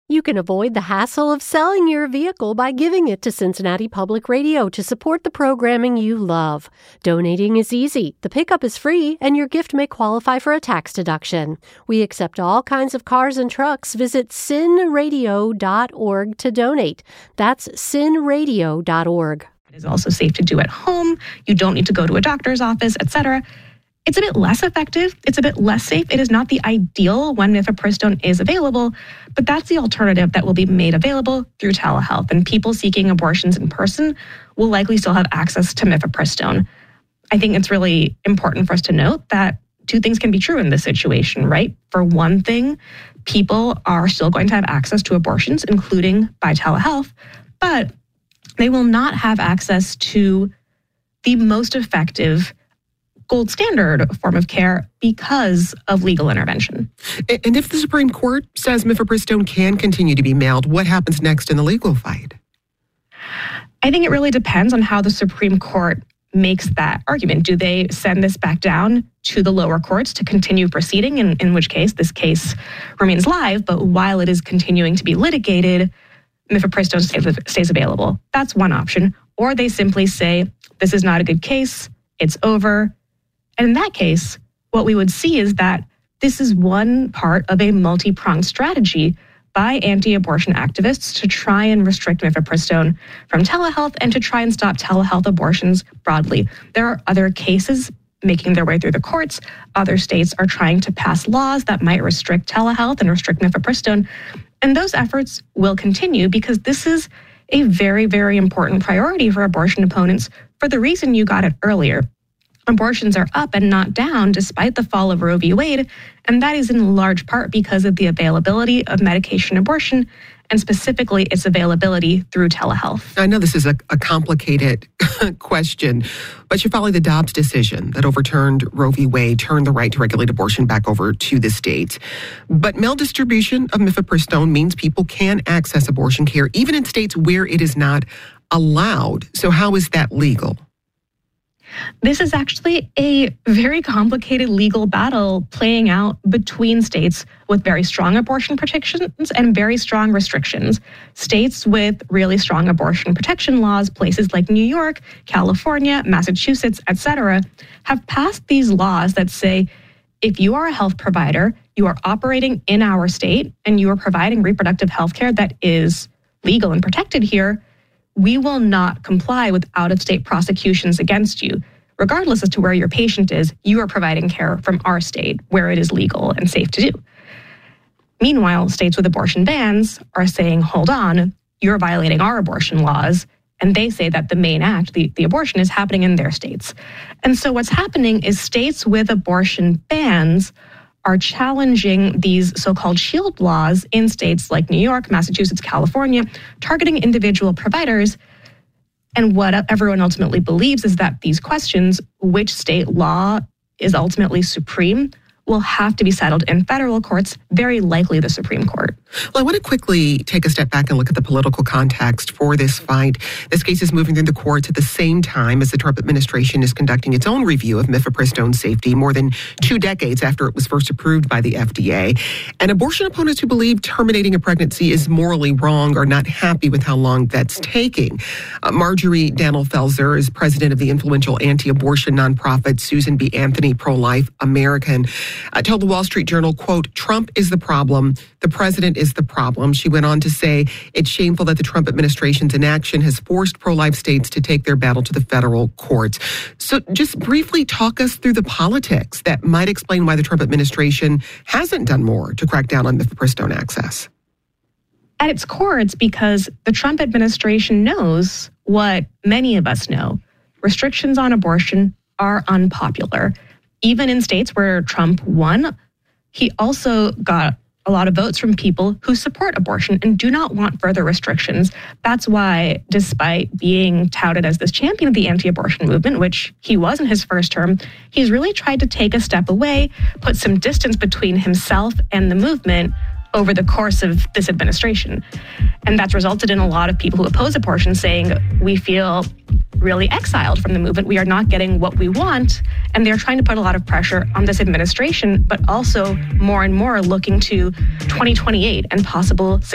You can avoid the hassle of selling your vehicle by giving it to Cincinnati Public Radio to support the programming you love. Donating is easy, the pickup is free, and your gift may qualify for a tax deduction. We accept all kinds of cars and trucks. Visit cinradio.org to donate. That's cinradio.org. It is also safe to do at home. You don't need to go to a doctor's office, etc. It's a bit less effective. It's a bit less safe. It is not the ideal when mifepristone is available, but that's the alternative that will be made available through telehealth. And people seeking abortions in person will likely still have access to mifepristone. I think it's really important for us to note that two things can be true in this situation, right? For one thing, people are still going to have access to abortions, including by telehealth, but they will not have access to the most effective gold standard form of care because of legal intervention. And if the Supreme Court says mifepristone can continue to be mailed, what happens next in the legal fight? I think it really depends on how the Supreme Court makes that argument. Do they send this back down to the lower courts to continue proceeding, in which case this case remains live, but while it is continuing to be litigated, mifepristone stays available? That's one option. Or they simply say, this is not a good case, it's over. And in that case, what we would see is that this is one part of a multi-pronged strategy by anti-abortion activists to try and restrict mifepristone from telehealth and to try and stop telehealth abortions broadly. There are other cases making their way through the courts. Other states are trying to pass laws that might restrict telehealth and restrict mifepristone. And those efforts will continue because this is a very, very important priority for abortion opponents for the reason you got it earlier. Abortions are up and not down despite the fall of Roe v. Wade, and that is in large part because of the availability of medication abortion, and specifically its availability through telehealth. I know this is a complicated question, but you follow the Dobbs decision that overturned Roe v. Wade, turned the right to regulate abortion back over to the states. But mail distribution of mifepristone means people can access abortion care even in states where it is not allowed. So how is that legal? This is actually a very complicated legal battle playing out between states with very strong abortion protections and very strong restrictions. States with really strong abortion protection laws, places like New York, California, Massachusetts, etc., have passed these laws that say, if you are a health provider, you are operating in our state, and you are providing reproductive health care that is legal and protected here, we will not comply with out-of-state prosecutions against you. Regardless as to where your patient is, you are providing care from our state where it is legal and safe to do. Meanwhile, states with abortion bans are saying, hold on, you're violating our abortion laws. And they say that the main act, the abortion, is happening in their states. And so what's happening is states with abortion bans are challenging these so-called shield laws in states like New York, Massachusetts, California, targeting individual providers. And what everyone ultimately believes is that these questions, which state law is ultimately supreme, will have to be settled in federal courts, very likely the Supreme Court. Well, I want to quickly take a step back and look at the political context for this fight. This case is moving through the courts at the same time as the Trump administration is conducting its own review of mifepristone safety more than 2 decades after it was first approved by the FDA. And abortion opponents who believe terminating a pregnancy is morally wrong are not happy with how long that's taking. Marjorie Dannell-Felser is president of the influential anti-abortion nonprofit Susan B. Anthony Pro-Life American. Told the Wall Street Journal, quote, Trump is the problem. The president is the problem. She went on to say it's shameful that the Trump administration's inaction has forced pro-life states to take their battle to the federal courts. So just briefly talk us through the politics that might explain why the Trump administration hasn't done more to crack down on mifepristone access. At its core, it's because the Trump administration knows what many of us know. Restrictions on abortion are unpopular. Even in states where Trump won, he also got a lot of votes from people who support abortion and do not want further restrictions. That's why, despite being touted as this champion of the anti-abortion movement, which he was in his first term, he's really tried to take a step away, put some distance between himself and the movement over the course of this administration. And that's resulted in a lot of people who oppose abortion saying, we feel really exiled from the movement. We are not getting what we want. And they're trying to put a lot of pressure on this administration, but also more and more looking to 2028 and possible